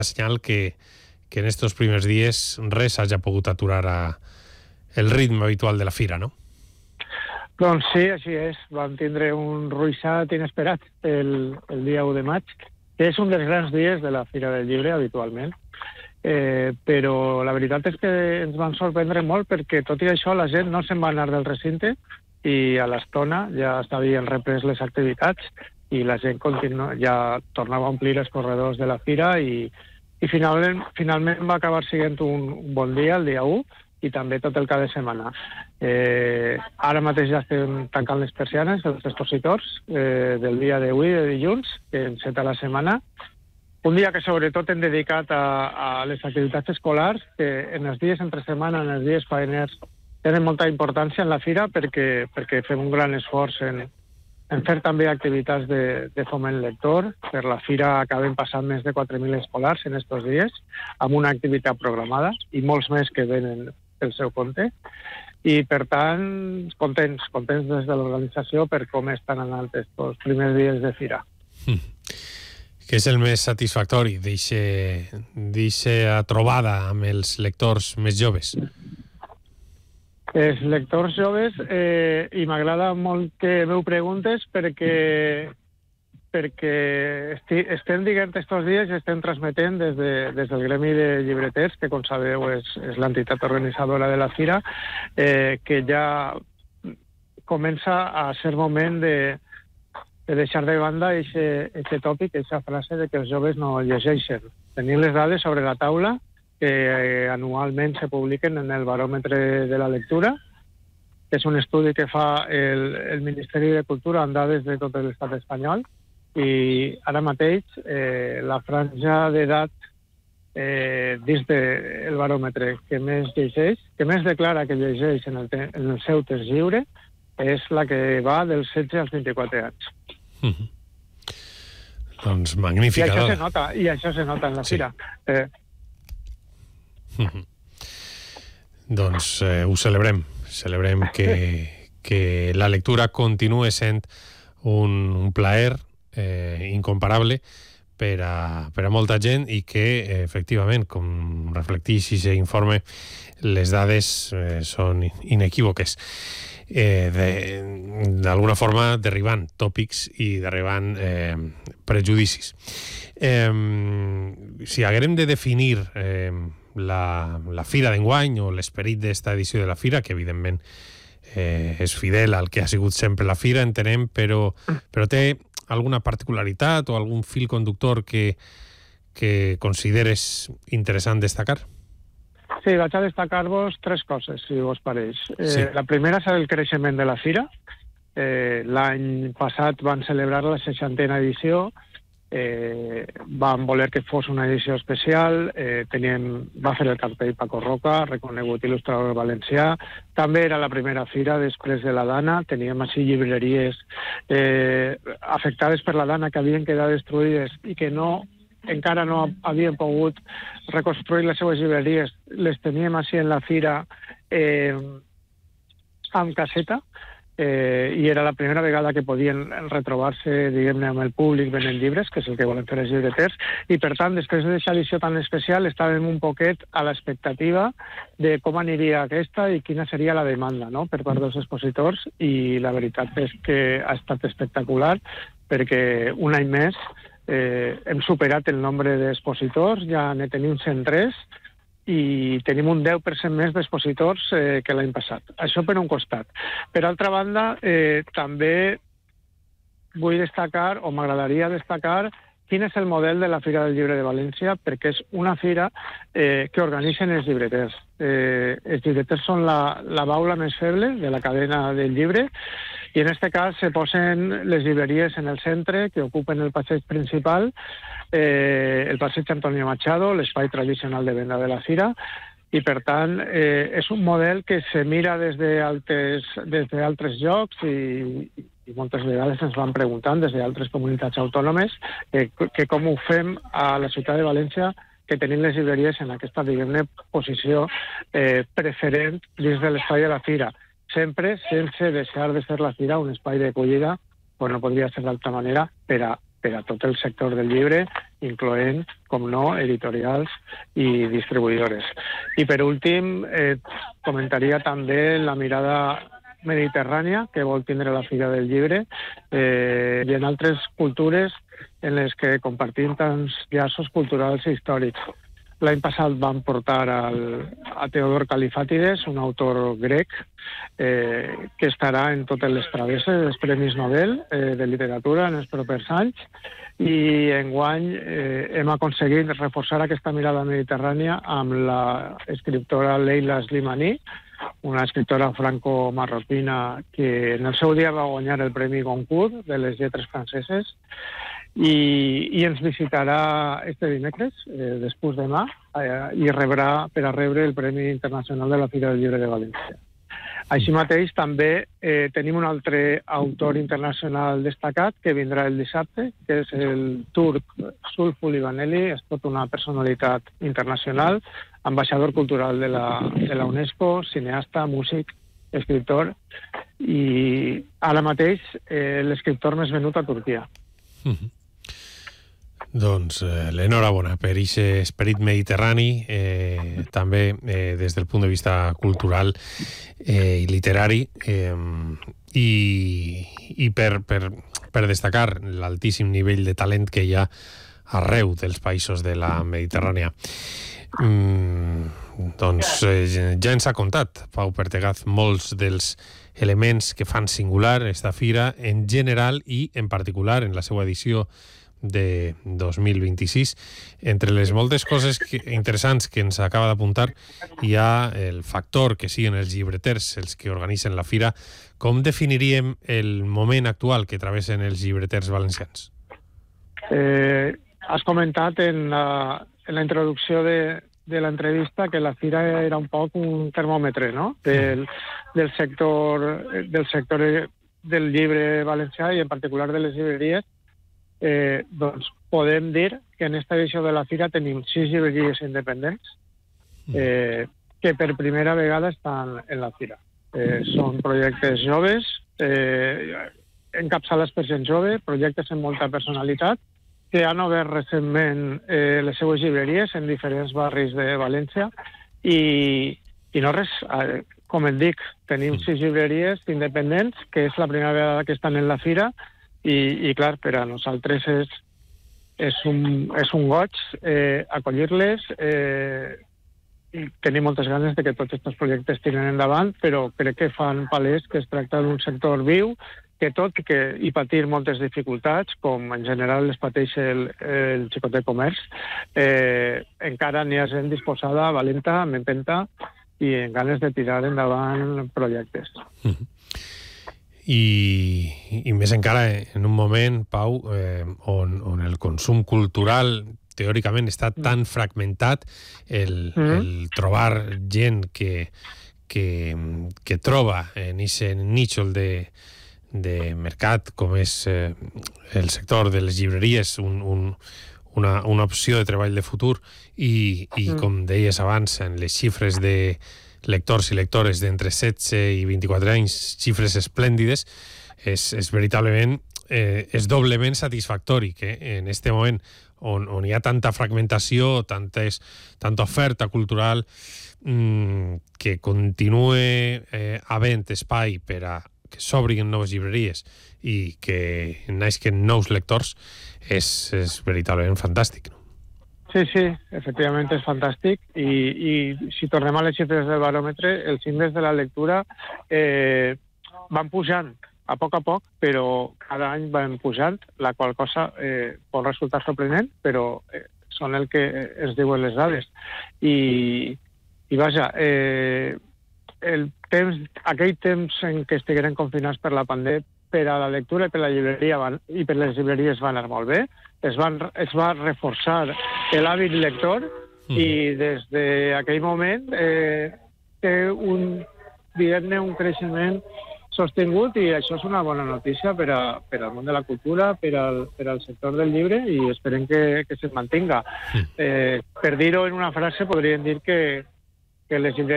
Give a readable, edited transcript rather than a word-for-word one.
senyal que en estos primers dies res hagi pogut aturar el ritme habitual de la fira, no? Doncs sí, així és. Vam tindre un ruixat inesperat el dia 1 de maig, que és un dels grans dies de la Fira del Llibre habitualment. Però la veritat és que ens van sorprendre molt perquè, tot i això, la gent no se'n va anar del recinte i a l'estona ja s'havien reprès les activitats i la gent ja tornava a omplir els corredors de la fira i finalment va acabar sent un bon dia, el dia 1, i també tot el cap de setmana. Ara mateix ja estem tancant les persianes dels expositors del dia d'avui, de dilluns, que enceta la setmana. Un dia que sobretot hem dedicat a les activitats escolars, que en els dies entre setmana, en els dies faeners, tenen molta importància en la fira perquè fem un gran esforç en fer també activitats de foment lector. Per la fira acabem passant més de 4.000 escolars en aquests dies, amb una activitat programada, i molts més que venen pel seu compte. I, per tant, contents des de l'organització per com estan anant els primers dies de fira. Què és el més satisfactori d'eixa trobada amb els lectors més joves? Els lectors joves, i m'agrada molt que m'ho preguntes perquè estem, estos dies estem transmetent des del Gremi de Llibreters, que com sabeu és l'entitat organitzadora de la fira, que ja comença a ser moment de deixar de banda aquest tòpic, aquesta frase de que els joves no llegeixen. Tenim les dades sobre la taula que anualment se publiquen en el baròmetre de la lectura, que és un estudi que fa el Ministeri de Cultura amb dades de tot l'estat espanyol, i ara mateix la franja d'edat dins del baròmetre que més llegeix, que més declara que llegeix en el seu temps lliure, és la que va dels 16 als 24 anys. Doncs magnífica dada. I això se nota en la fira. Doncs ho celebrem que la lectura continue sent un plaer incomparable per a molta gent i que efectivament, com reflecteix aquest informe, les dades són inequívoques, d'alguna forma derribant tòpics i derribant prejudicis. Si haguérem de definir la fira d'enguany o l'esperit d'esta edició de la fira, que evidentment és fidel al que ha sigut sempre la fira, entenem, però té alguna particularitat o algun fil conductor que consideres interessant destacar? Sí, vaig a destacar-vos 3 coses, si vos pareix. Sí. La primera és el creixement de la fira. L'any passat van celebrar la 60a edició, vam voler que fos una edició especial, va fer el cartell Paco Roca, reconegut il·lustrador valencià. També era la primera fira després de la Dana, teníem així llibreries afectades per la Dana que havien quedat destruïdes i que encara no havien pogut reconstruir les seues llibreries. Les teníem així en la fira amb caseta, i era la primera vegada que podien retrobar-se, diguem-ne, amb el públic venent llibres, que és el que volen fer els llibreters, i per tant, després d'aquesta edició tan especial, estàvem un poquet a l'expectativa de com aniria aquesta i quina seria la demanda, no?, per part dels expositors, i la veritat és que ha estat espectacular, perquè un any més hem superat el nombre d'expositors, ja ne tenim 103, i tenim un 10% més d'expositors que l'any passat. Això per un costat. Per altra banda, també vull destacar, o m'agradaria destacar, quin és el model de la Fira del Llibre de València, perquè és una fira que organitzen els llibreters. Els llibreters són la baula més feble de la cadena del llibre, i en aquest cas se posen les llibreries en el centre, que ocupen el passeig principal, el passeig Antonio Machado, l'espai tradicional de venda de la fira, i per tant és un model que se mira des d'altres llocs i moltes vegades ens van preguntant des d'altres comunitats autònomes que com ho fem a la ciutat de València, que tenim les llibreries en aquesta, diguem-ne, posició preferent dins de l'espai de la fira, sempre sense deixar de ser la fira un espai d'acollida, com no podria ser d'altra manera, per a per a tot el sector del llibre, incloent, com no, editorials i distribuïdores. I per últim, comentaria també la mirada mediterrània que vol tindre la Fira del Llibre i en altres cultures en les que compartim tants llaços culturals i històrics. L'any passat vam portar a Teodor Kalifatides, un autor grec, que estarà en totes les travesses dels Premis Nobel de literatura en els propers anys, i enguany hem aconseguit reforçar aquesta mirada mediterrània amb l'escriptora Leila Slimani, una escriptora franco-marroquina que en el seu dia va guanyar el Premi Goncourt de les lletres franceses, i ens visitarà este dimecres, després demà, i rebrà per a rebre el Premi Internacional de la Fira del Llibre de València. Així mateix, també tenim un altre autor internacional destacat que vindrà el dissabte, que és el turc Sulful Livaneli, és tota una personalitat internacional, ambaixador cultural de la UNESCO, cineasta, músic, escriptor, i ara mateix l'escriptor més venut a Turquia. Doncs l'enhorabona per aquest esperit mediterrani, també des del punt de vista cultural i literari, i per destacar l'altíssim nivell de talent que hi ha arreu dels països de la Mediterrània. Doncs ja ens ha contat Pau Pertegaz molts dels elements que fan singular esta fira en general i en particular en la seva edició de 2026. Entre les moltes coses interessants que ens acaba d'apuntar hi ha el factor que siguin els llibreters els que organitzen la fira. Com definiríem el moment actual que travessen els llibreters valencians? Has comentat en la introducció de l'entrevista que la fira era un poc un termòmetre, no? del sector del llibre valencià i en particular de les llibreries. Doncs podem dir que en esta edició de la fira tenim 6 llibreries independents que per primera vegada estan en la fira. Són projectes joves, encapçalats per gent jove, projectes amb molta personalitat, que han obert recentment les seues llibreries en diferents barris de València i no res, com et dic, tenim 6 llibreries independents, que és la primera vegada que estan en la fira. I clar, per a nosaltres és un goig acollir-les i tenim moltes ganes de que tots aquests projectes tiren endavant, però crec que fan palès que es tracta d'un sector viu que tot i patir moltes dificultats, com en general les pateix el xicotet comerç, encara n'hi ha gent disposada, valenta, amb empenta i en ganes de tirar endavant projectes. I més encara en un moment, Pau, on el consum cultural teòricament està tan fragmentat, el trobar gent que troba en aquest nítxol de mercat com és el sector de les llibreries una opció de treball de futur i com deies abans, en les xifres de lectors i lectores d'entre 16 i 24 anys, xifres esplèndides, és veritablement és doblement satisfactori que en este moment on hi ha tanta fragmentació, tanta oferta cultural, que continue havent espai per a que s'obrin noves llibreries i que naixen nous lectors, és veritablement fantàstic, no? Sí, efectivament és fantàstic i si tornem a les xifres del baròmetre, els índexs de la lectura van pujant a poc, però cada any van pujant, la qual cosa pot resultar sorprenent, però són el que es diuen les dades. I vaja, aquell temps en què estigueren confinats per la pandèmia, per a la lectura i per la llibreria i per les llibreries va anar molt bé. Es va reforçar l'hàbit lector i des d'aquell moment té un creixement sostingut i això és una bona notícia per al món de la cultura, per al sector del llibre i esperem que se mantinga. Per dir-ho en una frase podríem dir que les llibreries